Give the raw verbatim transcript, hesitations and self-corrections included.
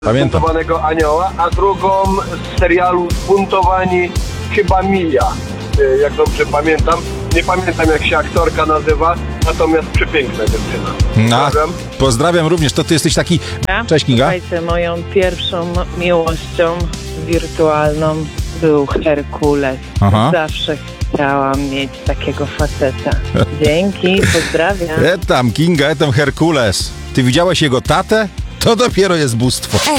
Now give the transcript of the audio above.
Pamiętam. Zbuntowanego anioła, a drugą z serialu Zbuntowani chyba Mija, y, jak dobrze pamiętam. Nie pamiętam, jak się aktorka nazywa, natomiast przepiękna dziewczyna. No, Pozdrawiam. pozdrawiam również, to ty jesteś taki... Cześć, Kinga. Słuchajcie, moją pierwszą miłością wirtualną był Herkules. Aha. Zawsze chciałam mieć takiego faceta. Dzięki, pozdrawiam. E tam, Kinga, e tam Herkules. Ty widziałeś jego tatę? To dopiero jest bóstwo.